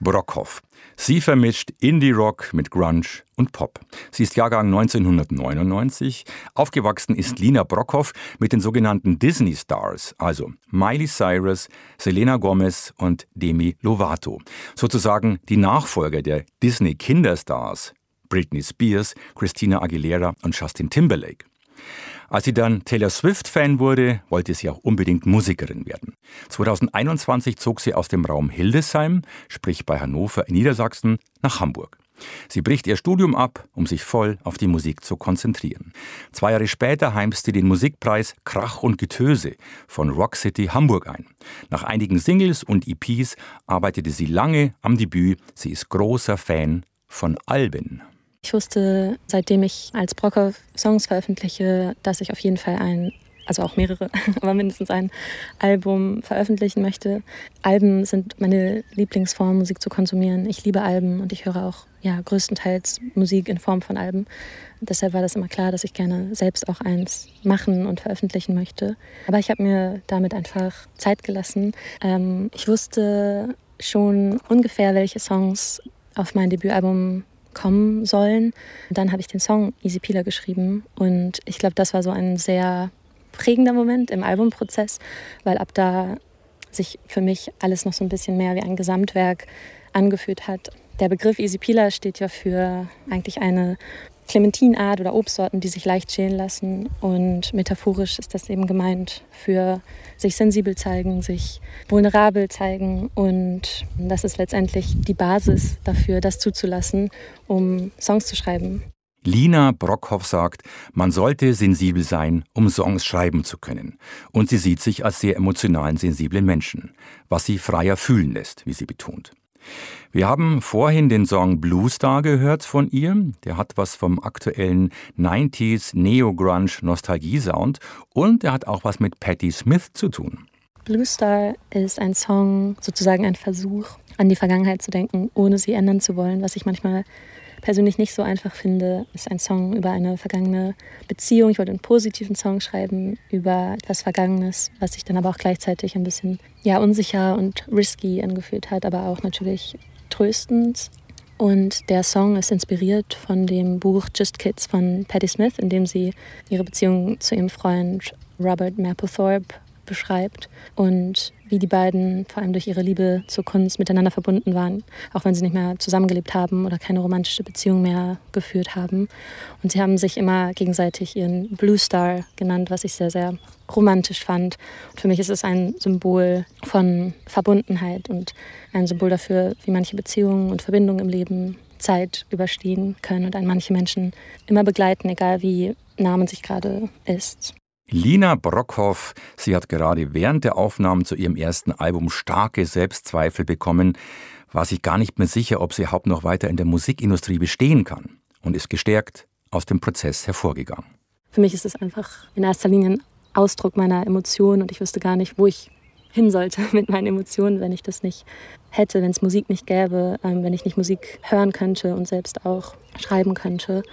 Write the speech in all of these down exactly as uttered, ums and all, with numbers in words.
Brockhoff. Sie vermischt Indie-Rock mit Grunge und Pop. Sie ist Jahrgang neunzehnhundertneunundneunzig. Aufgewachsen ist Lina Brockhoff mit den sogenannten Disney Stars, also Miley Cyrus, Selena Gomez und Demi Lovato. Sozusagen die Nachfolger der Disney-Kinderstars Britney Spears, Christina Aguilera und Justin Timberlake. Als sie dann Taylor Swift-Fan wurde, wollte sie auch unbedingt Musikerin werden. zweitausendeinundzwanzig zog sie aus dem Raum Hildesheim, sprich bei Hannover in Niedersachsen, nach Hamburg. Sie bricht ihr Studium ab, um sich voll auf die Musik zu konzentrieren. Zwei Jahre später heimste sie den Musikpreis Krach und Getöse von Rock City Hamburg ein. Nach einigen Singles und E Ps arbeitete sie lange am Debüt. Sie ist großer Fan von Alben. Ich wusste, seitdem ich als Brockhoff Songs veröffentliche, dass ich auf jeden Fall ein, also auch mehrere, aber mindestens ein Album veröffentlichen möchte. Alben sind meine Lieblingsform, Musik zu konsumieren. Ich liebe Alben und ich höre auch ja, größtenteils Musik in Form von Alben. Deshalb war das immer klar, dass ich gerne selbst auch eins machen und veröffentlichen möchte. Aber ich habe mir damit einfach Zeit gelassen. Ähm, ich wusste schon ungefähr, welche Songs auf mein Debütalbum kommen sollen. Dann habe ich den Song Easy Peeler geschrieben und ich glaube, das war so ein sehr prägender Moment im Albumprozess, weil ab da sich für mich alles noch so ein bisschen mehr wie ein Gesamtwerk angefühlt hat. Der Begriff Easy Peeler steht ja für eigentlich eine Clementinart oder Obstsorten, die sich leicht schälen lassen, und metaphorisch ist das eben gemeint für sich sensibel zeigen, sich vulnerabel zeigen, und das ist letztendlich die Basis dafür, das zuzulassen, um Songs zu schreiben. Lina Brockhoff sagt, man sollte sensibel sein, um Songs schreiben zu können. Und sie sieht sich als sehr emotionalen, sensiblen Menschen, was sie freier fühlen lässt, wie sie betont. Wir haben vorhin den Song Blue Star gehört von ihr. Der hat was vom aktuellen neunziger Neo-Grunge-Nostalgie-Sound und der hat auch was mit Patti Smith zu tun. Blue Star ist ein Song, sozusagen ein Versuch, an die Vergangenheit zu denken, ohne sie ändern zu wollen, was ich manchmal persönlich nicht so einfach finde. Ist ein Song über eine vergangene Beziehung. Ich wollte einen positiven Song schreiben über etwas Vergangenes, was sich dann aber auch gleichzeitig ein bisschen ja, unsicher und risky angefühlt hat, aber auch natürlich tröstend. Und der Song ist inspiriert von dem Buch Just Kids von Patti Smith, in dem sie ihre Beziehung zu ihrem Freund Robert Mapplethorpe beschreibt und wie die beiden vor allem durch ihre Liebe zur Kunst miteinander verbunden waren, auch wenn sie nicht mehr zusammengelebt haben oder keine romantische Beziehung mehr geführt haben. Und sie haben sich immer gegenseitig ihren Blue Star genannt, was ich sehr, sehr romantisch fand. Und für mich ist es ein Symbol von Verbundenheit und ein Symbol dafür, wie manche Beziehungen und Verbindungen im Leben Zeit überstehen können und einen manche Menschen immer begleiten, egal wie nah man sich gerade ist. Lina Brockhoff, sie hat gerade während der Aufnahmen zu ihrem ersten Album starke Selbstzweifel bekommen, war sich gar nicht mehr sicher, ob sie überhaupt noch weiter in der Musikindustrie bestehen kann, und ist gestärkt aus dem Prozess hervorgegangen. Für mich ist es einfach in erster Linie ein Ausdruck meiner Emotionen und ich wüsste gar nicht, wo ich hin sollte mit meinen Emotionen, wenn ich das nicht hätte, wenn es Musik nicht gäbe, wenn ich nicht Musik hören könnte und selbst auch schreiben könnte.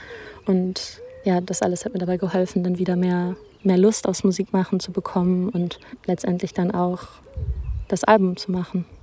Und ja, das alles hat mir dabei geholfen, dann wieder mehr mehr Lust aufs Musikmachen zu bekommen und letztendlich dann auch das Album zu machen.